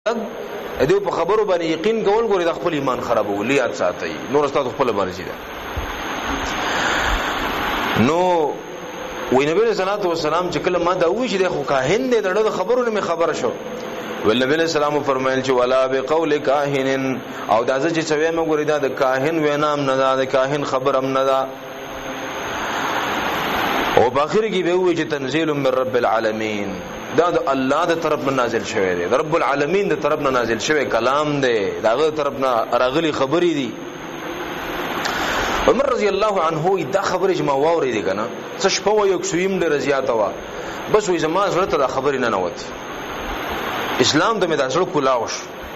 دې په خبرو باندې یقین کول ګوري د خپل ایمان خرابول یاد ساتي نور استاد خپل مرزي ده. نو وی نبی صلی الله علیه وسلم چې کله ما دا وی چې د خو کاهن دې دغه خبرونه می خبر شو ول نبی صلی الله فرمایل چې ولا بقول کاهن او دا چې څوې مې ګوري دا د کاهن وینام نه دا د کاهن خبرم نه دا او باخر کې به وی چې تنزيل من رب العالمین دا د الله د طرف نه نازل شوی دی، د رب العالمین د طرف نه نازل شوی کلام دی، داغه طرف نه راغلي خبرې دي. عمر رضی الله عنه دا خبرې چې ما واورې دي کنه څه شپه و یو کسویم ډېر زیاته وا بس وې زما زړه ته دا خبرې نه نوت اسلام ته مې دا سره کولاوش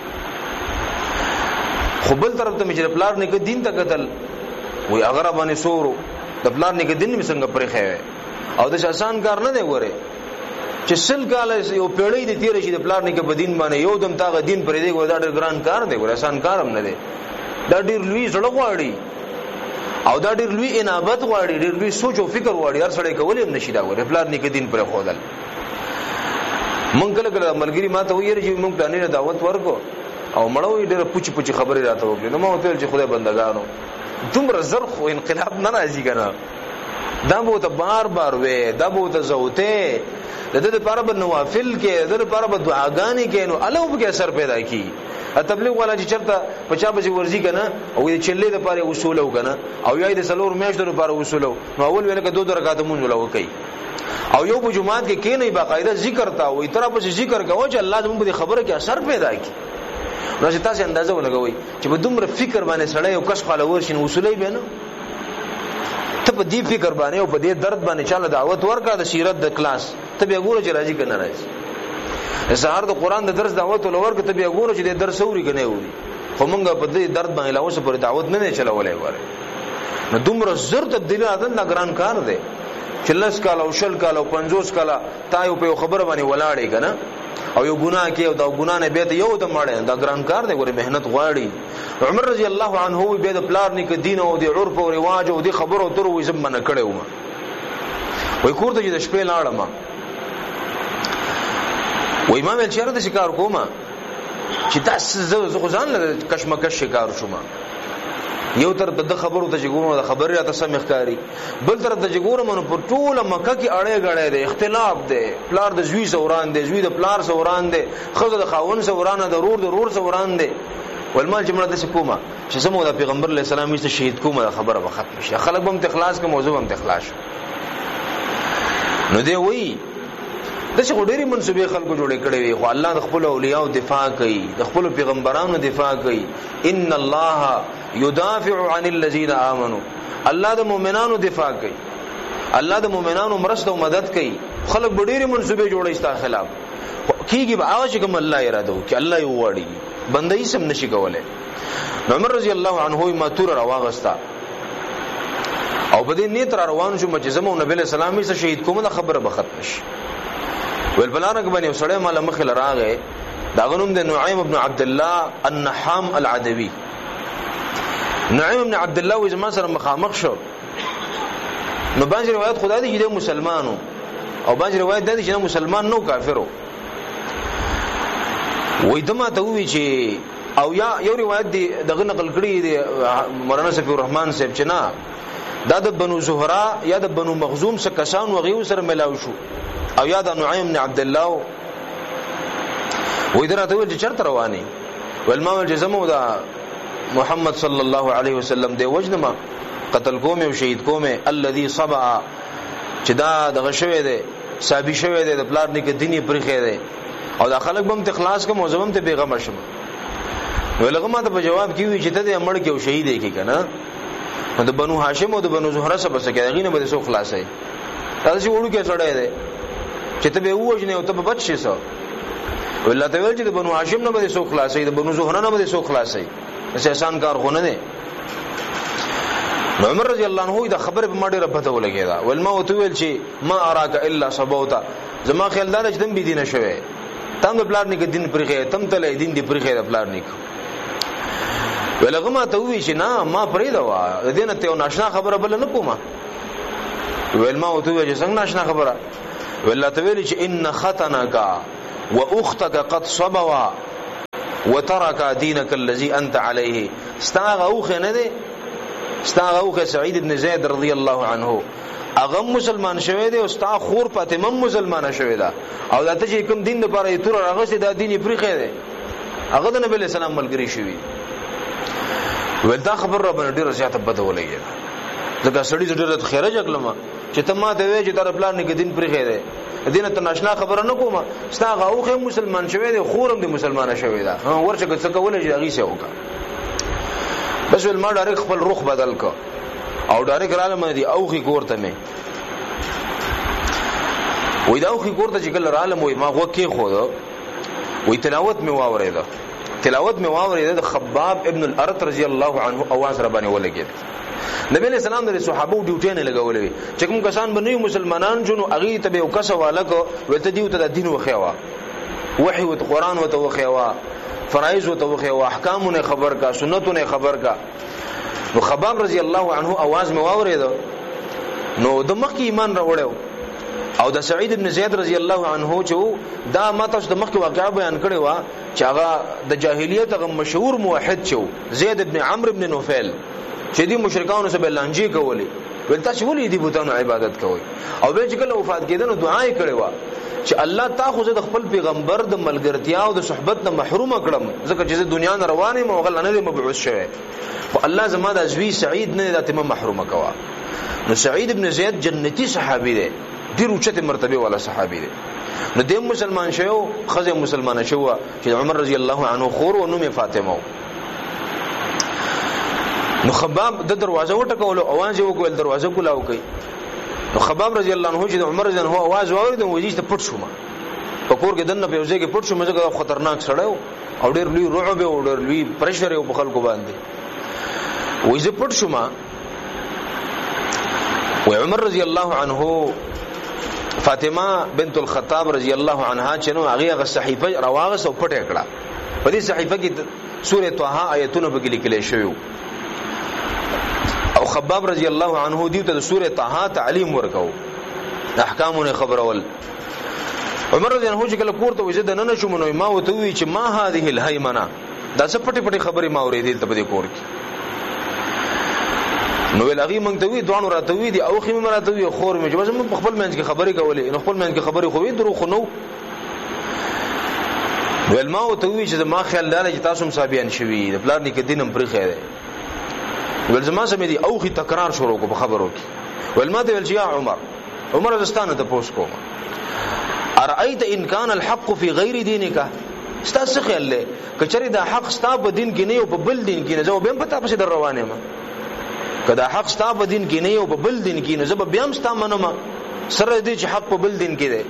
خو بل طرف ته مې چې پلار نه کې دین ته قتل وې اگر باندې سورو د پلار نه کې دین مې څنګه پرې خې او د آسان کار نه دی وره چې سل کال یو پیړۍ د تیر شي د پلان کې بدین باندې یو دم تاغه دین پرې دی دا ډېر ګران کار دی ګور آسان کار هم نه دی دا ډېر لوی زړه غواړي او دا ډېر لوی انابت غواړي ډېر لوی سوچ او فکر غواړي هر سړی کولې هم نشي دا ګور پلان کې دین پرې خودل مونږ کله کله ملګری ماته وایي چې مونږ پلان دعوت ورکو او مړوي ډېر پوچ خبرې راته وکړي نو ما ته چې خدای بندگانو دومره زر خو انقلاب نه راځي کنه دا بو ته بار بار وې دا بو ته زوته د دې لپاره به نوافل کې د دې لپاره به دعاګانې کې نو الوب کې اثر پیدا کی تبلیغ والا چې چرته 50 بجې ورزي کنه او د چلې لپاره اصول او کنه او یای د سلور میاشتو لپاره اصول نو اول ویل کې 2 رکعات مونږ ولو کوي او یو په جمعات کې کې نه باقاعده ذکر تا وې تر په ذکر کوو چې الله دې په خبره کې اثر پیدا کی نو چې تاسو اندازه ولګوي چې په دومره فکر باندې سړی او کس خاله ورشین اصولي به نه ته په دې فکر باندې او په دې درد باندې چاله دعوت ورکړه د سیرت د کلاس ته به ګورو چې راځي کنه راځي سهار د قران د درس دعوت ولورګه ته به ګورو چې د درس اوري کنه اوري خو مونږ په دې درد باندې لاوسه پر دعوت نه چلولې وره نو دومره زر تبدیلی عادت نه ګران کار دی چې 10 کال او 20 کال او 50 کال تا یو په خبره باندې ولاړې کنه او یو ګناه کې او دا ګناه نه به ته یو ته ماړې دا ګران کار دی ګوره مهنت غواړي. عمر رضی الله عنه به د پلار نه کې دین او د عرف او رواج او د خبرو تر وې زمنه کړو ما وای کور ته د شپې لاړم وای ما مل چیرې د شکار کومه چې تاسو زه خو ځان له کشمکش شکار شوم یو تر د خبرو ته جګورو د خبرې راته سم ښکاری بل تر د جګورو منو پر ټوله مکه کې اړې غړې ده اختلاف ده پلار د زوی سوران ده زوی د پلار سوران ده خزه د خاون سوران ده ضرور سوران ده ولمال جمله د کومه چې سمو د پیغمبر علی السلام یې شهید کومه خبره به ختم شي خلک به متخلاص کوم موضوع هم تخلاص نو دی وی د څه ډېری منسوبې خلکو جوړې کړې وي خو الله د خپل اولیاء دفاع کوي د خپل پیغمبرانو دفاع کوي ان الله يدافع عن الذين امنوا الله د مؤمنانو دفاع کوي الله د مؤمنانو مرسته او مدد کوي خلک ډېری منسوبې جوړې استا خلاف کیږي به اواز کوم الله اراده کوي الله یو وړي بندې سم نشي کوله. عمر رضی الله عنه ما تور راوغستا او بده نیت را روان شو چې زمو نبی له سلام یې شهید کومه خبره به ختم شي ول بلانک باندې سړی مال مخل راغې دا غنوم د نعیم ابن عبد الله النحام العدوي نعیم ابن عبد الله و زمان سره مخامخ شو نو باندې روایت خدای دې چې مسلمانو او باندې روایت دې چې مسلمان نو کافرو وې دما ته وی چې او یا یو روایت دی دغه نقل کړی دی مولانا صفی الرحمن صاحب چې نه دا د بنو زهرا یا د بنو مخزوم څخه کسان وغيو سره ملاو شو او یا د نعیم بن عبد الله وې درته ویل چې چرته رواني ولما جزمو دا محمد صلی الله علیه وسلم دی وجنما قتل کوم او شهید کوم الذي صبا چې دا دغه شوی دی صابي شوی دی د پلار نه کې دیني پرخې دی او دا خلک بم تخلاص کوم موضوعم ته بیغم شم ولغه ما ته په جواب کیوي چې ته د امړ کې او شهید دی کنه د بنو هاشم او د بنو زهره سره بس کې غینه به سو خلاصای تاسو وړو کې سړی دی چې ته به وښنه او ته به بچ شې سو ولله ته ویل چې د بنو هاشم نه به سو خلاصای د بنو زهره نه به سو خلاصای اسه آسان کار خونه نه. عمر رضی الله عنه دا خبره په ماډه ربته ولګیدا ولما وتویل چې ما اراک الا صبوتا زما خیال دا چې تم بي دینه شوه تم بلار نه کې دین پرخه تم ته دین دی پرخه د بلار نه ولغه ما ته وی چې نه ما پرې دا و دینه ته ناشنا خبره بل نه کومه ولما وتویل چې څنګه ناشنا خبره ولله ته ویل چې ان ختنک واختک قد صبوا وترك دينك الذي انت عليه. استاغه نه ده، استاغه سعید ابن زید رضی الله عنه هغه مسلمان شوی دی او ستا خور فاطمه مسلمانه شوی ده، او دته چې کوم دین لپاره یې تور هغه سي د دین پرخه ده، هغه د نبی اسلام ملګری شوی. ولدا خبر را باندې ډیره زیاته بده ولګي، ځکه سړی ډیره خیره جګلمه چې ته ما ته وې چې در پلان نه دین پرخه ده، دینه ته ناشنا خبره نه کومه، ستا هغه مسلمان شوی دی، خورم دی مسلمانه شوی ده، ورچګه څه کول چې هغه سي وکړه. بس ول ما ډایرک خپل رخ بدل کا او ډایرک رااله مې دی اوخي کوړته مې وې دا اوخي کوړته چې کله رااله مې ما وکي خو دا وې تلاوت مې واورېده، تلاوت مې واورېده د خباب ابن الارت رضی الله عنه اواز را باندې ولګید. نبی علیہ السلام د صحابه ډیوټي نه لګولې چې کوم کسان باندې مسلمانان جنو اغي ته یو کس والکو ولته دیو ته د دین وخیوا، وحی او قرآن او توخیوا، فرایض او توخیوا، احکامونه خبر کا، سنتونه خبر کا. نو خباب رضی الله عنه आवाज مې واورېدو نو د مخ کې ایمان راوړیو. او د سعید ابن زید رضی الله عنه چې دا ماته د مخ کې واقعا بیان کړی و چې هغه د جاهلیت هغه مشهور موحد شو زید ابن عمرو ابن نوفل چې دي مشرکانو سره لانجی کولی، ولته چې ولې دي بوتانو عبادت کوي. او به چې کله وفات کېدنه دعا یې کړې و چې الله تا خو د خپل پیغمبر د ملګرتیا او د صحبت نه محروم کړم، ځکه چې دنیا نه روانه مو غل نه مبعوث شوه، خو الله زما د ازوی سعید نه د تمه محروم کوا. نو سعید ابن زید جنتی صحابي دی، ډیر اوچته مرتبه والا صحابي دی. نو د مسلمان شو، خزه مسلمانه شو چې عمر رضی الله عنه خور او نوم فاطمه. نو خباب د دروازه وټکول او اواز وکول، دروازه کولاو کوي. نو خباب رضی الله عنه چې عمر رضی الله عنه आवाज واورید نو وځي ته پټ شوم، په کور کې دنه په ځای کې پټ شوم، ځکه خطرناک سړیو او ډیر لوی رعب او ډیر لوی پرشر او په خلکو باندې وځي پټ شوم. و عمر رضی الله عنه فاطمه بنت الخطاب رضی الله عنها چې نو هغه صحیفه راواغس او پټه کړه. په دې صحیفه کې سوره طه آیتونه په کې لیکل شوی او خباب رضی الله عنه دیو ته سوره طه تعلیم ورکاو، احکامونه خبرول. عمر رضی الله عنه چې کله کوړه وځد نه نشم نو ما وته وی چې ما هذه الهیمنه، دا څه پټي پټي خبرې ما اورېدل ته په دې کور کې. نو ولغی مونږ ته وی دوانو راته وی دی او خې مې راته وی خور مې چې بس په خپل منځ کې خبرې کولې، نو خپل منځ کې خبرې خو وی درو خو نو ول ما وته وی چې ما خیال لاله چې تاسو مصابيان شوي د پلان کې دینم پرې خیره ول زما سمې دی او خې تکرار شروع کو په خبرو کې. ول ما ته ول چې یا عمر زستانه ته پوس کوم ارایت ان کان الحق فی غیر دینک، ستاسو خیال له کچری دا حق ستا په دین کې نه او په بل دین کې نه، زه به پتا پسې در روانه ما کدا حق ستا په دین کې نه او په بل دین کې نه، زه به هم ستا منم سره دې چې حق په بل دین کې دی.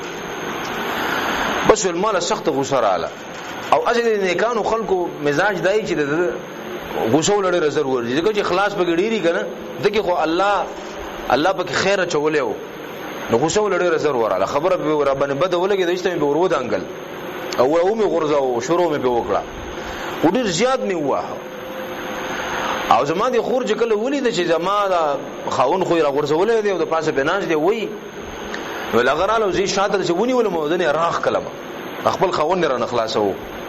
بس المال سخت غصه رااله او اجل نیکانو خلکو مزاج دای چې د غصه لړې رزر ورځي، ځکه چې خلاص په ګډيري کنه دغه خو الله پاک خیر چولېو نو غصه لړې رزر وراله، خبره به ربانه بده ولګي د ایستمه به ورود انګل او مې غرزه او شروع مې په وکړه و ډیر زیات مې واه. او زما دي خور چې کله ولید چې زما دا خاون خو را غرزولې دی او د پاسه بناج دی وای ولغراله زی شاته چې ونی ول مودنه راخ کلمه خپل خاون نه رانه خلاصو.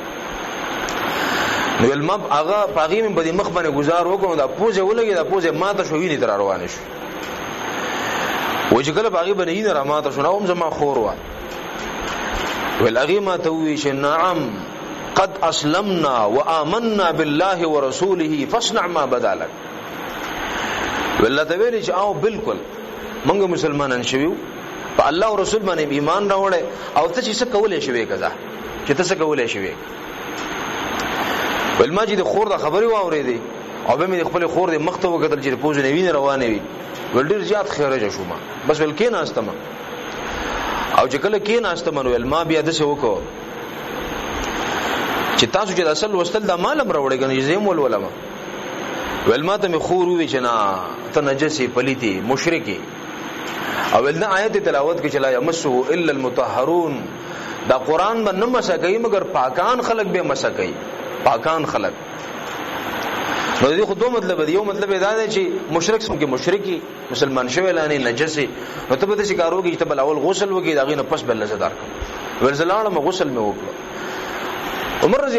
نو المب هغه پاغي من بدی مخ باندې گزار وکړو، دا پوزه ولګي، دا پوزه ماته شو ویني تر روان شو و چې کله پاغي باندې نه را ماته شو نو زما خور وا ول اغي ما تويش نعم قد اسلمنا وآمنا بالله ورسوله فاصنع ما بدالك. والله تعالی چې او بالکل موږ مسلمانان شویو په الله او رسول باندې ایمان راوړې او ته چې څه کولې شوی کزا چې ته څه کولې شوی. ول ماجد خور دا خبري واورېدې او به مې خپل خور دې مخته وکړل چې پوز نه ویني روانه وي، ول ډیر زیات خیرج شوم بس ول کې نه استم او چې کله کې نه استم نو ول ما بیا د څه وکړو چې تاسو چې اصل وستل د مالم راوړې کنه زم ول ولما ول ما ته خور وی چې نه ته نجسي پليتي مشرکي او ولنا آیت تلاوت کې چلا یمسو الا المطهرون، دا قران باندې مسکای مگر پاکان خلق به مسکای، پاکان خلق. نو دې خو دوه مطلب دی، یو مطلب دا دی چې مشرک سم کې مشرکی مسلمان شوی لانی نجسي، نو ته به د شکاروږي چې بل اول غسل وکي دا غینه پس بل لزدار ول زلاله غسل مې وکړ. عمر